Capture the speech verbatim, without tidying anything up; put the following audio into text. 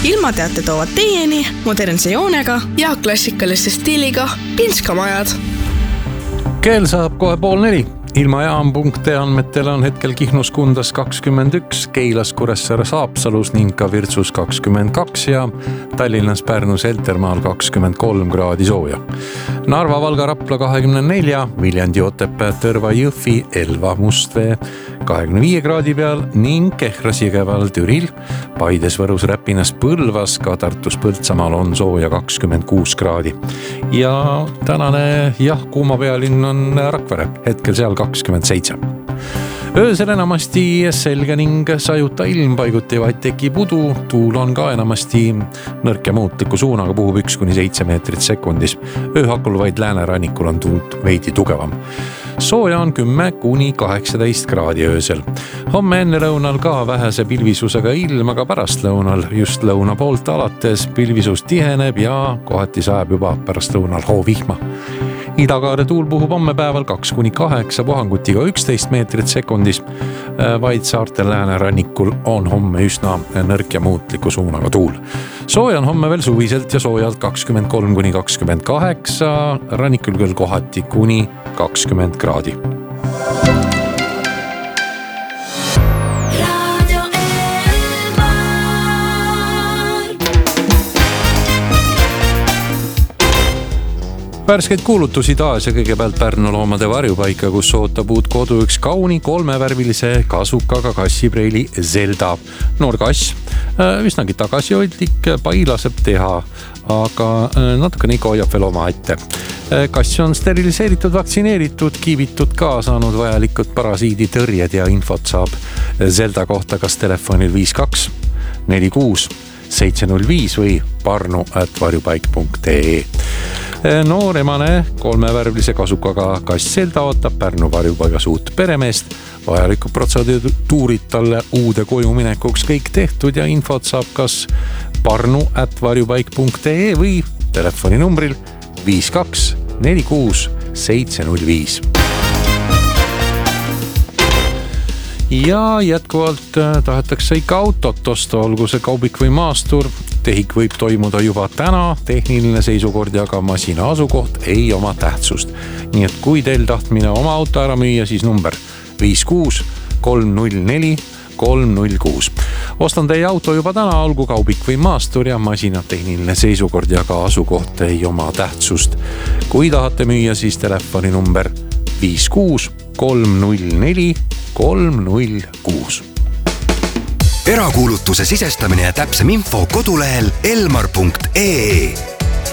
ilmateate toovad teieni modernse joonega ja klassikaliste stiiliga Pinskamajad. Kell saab kohe pool neli. Ilmajaam punkt ee andmetel on hetkel Kihnus Kundas kakskümmend üks, Keilas, Kuressaare, Saapsalus ning ka Virtsus kakskümmend kaks ja Tallinnas, Pärnus, Heltermaal kakskümmend kolm kraadi sooja. Narva, Valga, Rapla kahekümne nelja, Viljandi, Otepää, Tõrva, Jõhvi, Elva, Mustvee kahekümne viie kraadi peal ning Kehras, Jõgeval, Türil, Paides, Võrus, Räpinas, Põlvas, ka Tartus, Põltsamaal on sooja kakskümmend kuus kraadi. Ja tänane jah, kuuma pealinn on Rakvere, hetkel seal kakskümmend seitse. Öösel enamasti selge ning sajuta ilm, paiguti vaid tekib udu, tuul on ka enamasti nõrk ja muutliku suunaga, puhub üks kuni seitse meetrit sekundis. Ööhakul vaid läänerannikul on tuult veidi tugevam. Sooja on kümme kuni kaheksateist kraadi öösel. Homme enne lõunal ka vähese pilvisusega ilm, aga pärast lõunal just lõuna poolt alates pilvisus tiheneb ja kohati sajab juba pärast lõunal hoovihma. Idakaare tuul puhub homme päeval kaks kuni kaheksa, puhangutiga üksteist meetrit sekundis. Vaid saartel läänerannikul on homme üsna nõrk ja muutliku suunaga tuul. Sooja on homme veel suviselt ja soojalt kakskümmend kolm kuni kakskümmend kaheksa, rannikul küll kohati kuni kakskümmend kraadi. Värskeid kuulutusi taas ja kõigepealt Pärnu loomade varjupaika, kus ootab uut kodu üks kauni kolmevärvilise kasukaga kassipreili Zelda. Noor kass, üsnagi tagasihoidlik, pai laseb teha, aga natukene ikka hoiab veel oma ette. Kass on steriliseeritud, vaktsineeritud, kiibitud ka, saanud vajalikud parasiidi tõrjed ja infot saab Zelda kohta kas telefonil viis kaks neli kuus seitse null viis või parnu at varjupaik punkt ee. Noor emane kolmevärvilise kasukaga kass Zelda ootab Pärnu varjupaigas uut peremeest. Vajalikud protseduurid talle uude koju minekuks kõik tehtud ja infot saab kas parnu at varjupaik punkt ee või telefoni numbril viis kaks neli kuus seitse null viis. Ja jätkuvalt tahetakse ikka autot osta, olgu see kaubik või maastur. Tehik võib toimuda juba täna, tehniline seisukord ja ka masina asukoht ei oma tähtsust. Nii et kui teil tahtmine oma auto ära müüa, siis number viis kuus kolm null neli kolm null kuus. Ostan teie auto juba täna, olgu kaubik või maastur ja masina tehniline seisukord ja ka asukoht ei oma tähtsust. Kui tahate müüa, siis telefoni number viis kuus kolm null neli kolm null kuus. Erakuulutuse sisestamine ja täpsem info kodulehel elmar punkt ee.